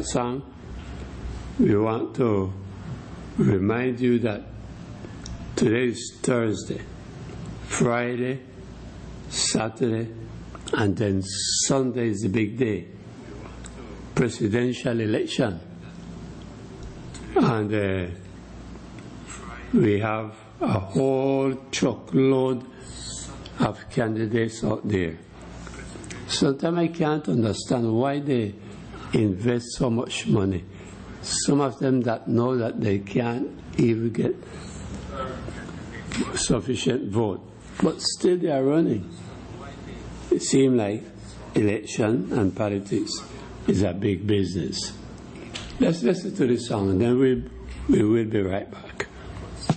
that song, we want to remind you that today is Thursday, Friday, Saturday, and then Sunday is the big day, presidential election. And we have a whole truckload of candidates out there. Sometimes I can't understand why they invest so much money. Some of them that know that they can't even get sufficient vote, but still they are running. It seems like election and politics is a big business. Let's listen to this song and then we will be right back.